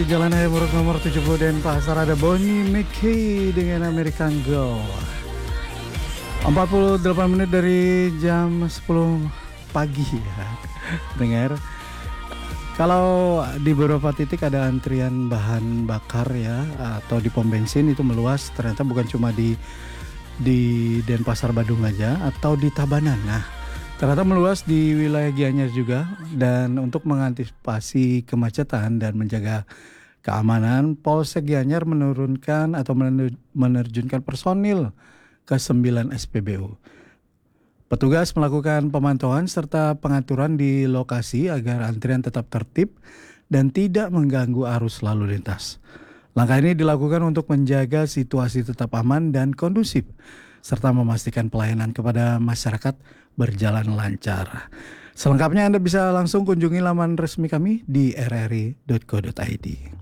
Jalan Raya Muruk nomor 70 Denpasar ada Bonnie McKay dengan American Girl. 48 menit dari jam 10 pagi ya. Dengar. Kalau di beberapa titik ada antrian bahan bakar ya, atau di pom bensin itu meluas, ternyata bukan cuma di Denpasar Badung aja atau di Tabanan. Nah, ternyata meluas di wilayah Gianyar juga. Dan untuk mengantisipasi kemacetan dan menjaga keamanan, Polsek Gianyar menurunkan atau menerjunkan personil ke 9 SPBU. Petugas melakukan pemantauan serta pengaturan di lokasi agar antrian tetap tertib dan tidak mengganggu arus lalu lintas. Langkah ini dilakukan untuk menjaga situasi tetap aman dan kondusif, serta memastikan pelayanan kepada masyarakat berjalan lancar. Selengkapnya Anda bisa langsung kunjungi laman resmi kami di rri.co.id.